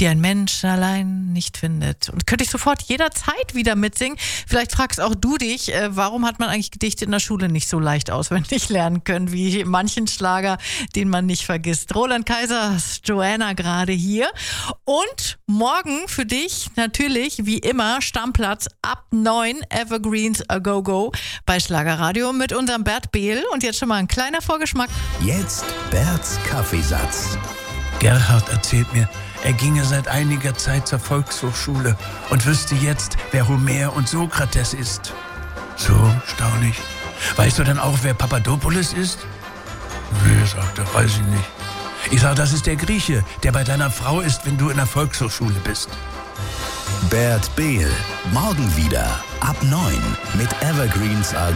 die ein Mensch allein nicht findet. Und könnte ich sofort jederzeit wieder mitsingen. Vielleicht fragst auch du dich, warum hat man eigentlich Gedichte in der Schule nicht so leicht auswendig lernen können, wie manchen Schlager, den man nicht vergisst. Roland Kaiser, Joanna gerade hier. Und morgen für dich natürlich, wie immer, Stammplatz ab 9, Evergreens A Go Go bei Schlagerradio mit unserem Bert Behl. Und jetzt schon mal ein kleiner Vorgeschmack. Jetzt Berts Kaffeesatz. Gerhard erzählt mir, er ginge seit einiger Zeit zur Volkshochschule und wüsste jetzt, wer Homer und Sokrates ist. So, staune ich. Weißt du dann auch, wer Papadopoulos ist? Nee, sagt er, weiß ich nicht. Ich sag, das ist der Grieche, der bei deiner Frau ist, wenn du in der Volkshochschule bist. Bert Behl, morgen wieder ab 9 mit Evergreens A